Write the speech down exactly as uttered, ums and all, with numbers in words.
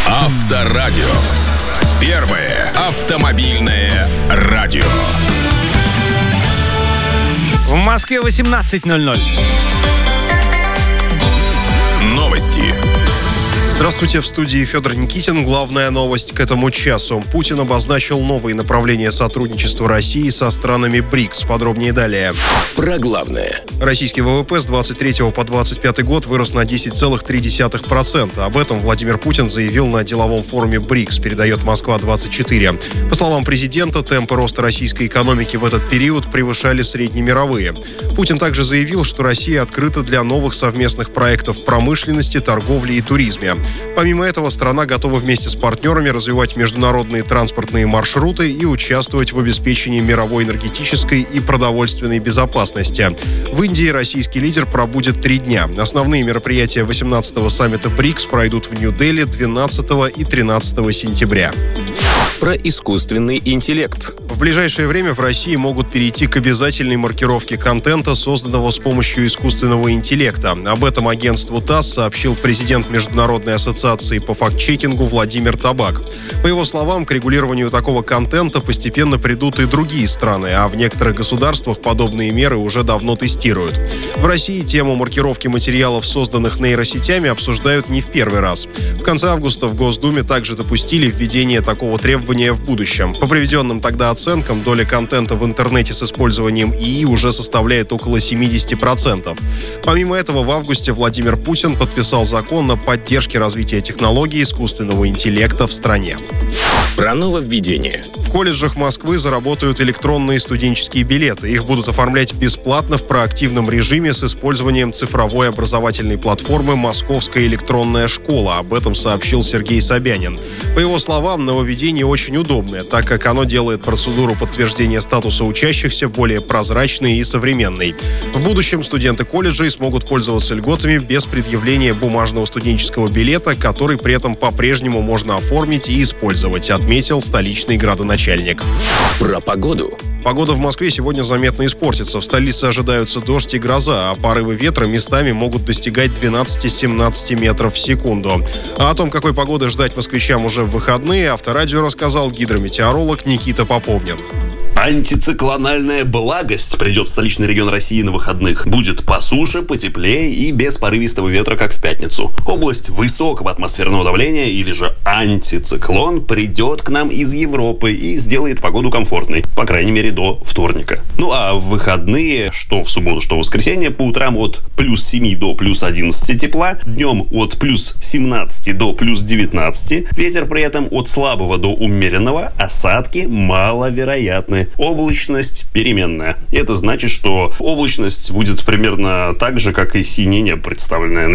Авторадио. Первое автомобильное радио. В Москве восемнадцать ноль ноль. Новости. Здравствуйте, в студии Федор Никитин. Главная новость к этому часу. Путин обозначил новые направления сотрудничества России со странами БРИКС. Подробнее далее. Про главное. Российский ВВП с двадцать третьего по двадцать пятый год вырос на десять целых три десятых процента. Об этом Владимир Путин заявил на деловом форуме БРИКС, передает Москва двадцать четыре. По словам президента, темпы роста российской экономики в этот период превышали среднемировые. Путин также заявил, что Россия открыта для новых совместных проектов в промышленности, торговле и туризме. Помимо этого, страна готова вместе с партнерами развивать международные транспортные маршруты и участвовать в обеспечении мировой энергетической и продовольственной безопасности. В Индии российский лидер пробудет три дня. Основные мероприятия восемнадцатого саммита БРИКС пройдут в Нью-Дели двенадцатого и тринадцатого сентября. Про искусственный интеллект. В ближайшее время в России могут перейти к обязательной маркировке контента, созданного с помощью искусственного интеллекта. Об этом агентству ТАСС сообщил президент Международной ассоциации по факт-чекингу Владимир Табак. По его словам, к регулированию такого контента постепенно придут и другие страны, а в некоторых государствах подобные меры уже давно тестируют. В России тему маркировки материалов, созданных нейросетями, обсуждают не в первый раз. В конце августа в Госдуме также допустили введение такого требования в будущем. По приведенным тогда оценкам, доля контента в интернете с использованием ИИ уже составляет около семьдесят процентов. Помимо этого, в августе Владимир Путин подписал закон о поддержке развития технологий искусственного интеллекта в стране. Про нововведение. В колледжах Москвы заработают электронные студенческие билеты. Их будут оформлять бесплатно в проактивном режиме с использованием цифровой образовательной платформы «Московская электронная школа». Об этом сообщил Сергей Собянин. По его словам, нововведение очень удобное, так как оно делает процедуру подтверждения статуса учащихся более прозрачной и современной. В будущем студенты колледжей смогут пользоваться льготами без предъявления бумажного студенческого билета, который при этом по-прежнему можно оформить и использовать, отметил столичный градоначальник. Про погоду. Погода в Москве сегодня заметно испортится. В столице ожидаются дождь и гроза, а порывы ветра местами могут достигать двенадцать-семнадцать метров в секунду. А о том, какой погоды ждать москвичам уже в выходные, Авторадио рассказал гидрометеоролог Никита Поповнин. Антициклональная благость придет в столичный регион России на выходных. Будет по суше, потеплее и без порывистого ветра, как в пятницу. Область высокого атмосферного давления, или же антициклон, придет к нам из Европы и сделает погоду комфортной. По крайней мере, до вторника. Ну а в выходные, что в субботу, что в воскресенье, по утрам от плюс семи до плюс одиннадцати тепла, днем от плюс семнадцати до плюс девятнадцати. Ветер при этом от слабого до умеренного, осадки маловероятны. Облачность переменная. Это значит, что облачность будет примерно так же, как и синее, представленное